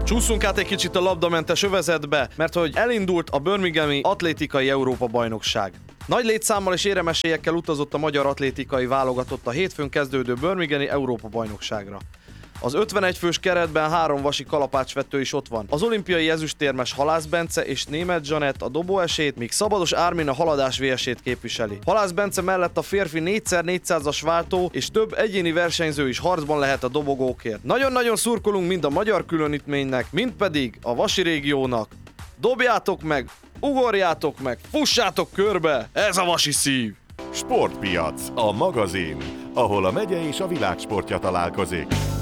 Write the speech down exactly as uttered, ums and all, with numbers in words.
Csúszunk át egy kicsit a labdamentes övezetbe, mert hogy elindult a Birminghami Atlétikai Európa-bajnokság. Nagy létszámmal és éremesélyekkel utazott a magyar atlétikai válogatott a hétfőn kezdődő Birminghami Európa-bajnokságra. Az ötvenegy fős keretben három vasi kalapácsvető is ott van. Az olimpiai ezüstérmes Halász Bence és Németh Zsanett a dobóesélyt, míg Szabados Ármin a haladás vését képviseli. Halász Bence mellett a férfi négy szer négyszázas váltó és több egyéni versenyző is harcban lehet a dobogókért. Nagyon-nagyon szurkolunk mind a magyar különítménynek, mind pedig a vasi régiónak. Dobjátok meg, ugorjátok meg, fussátok körbe, ez a vasi szív! Sportpiac, a magazin, ahol a megye és a világ sportja találkozik.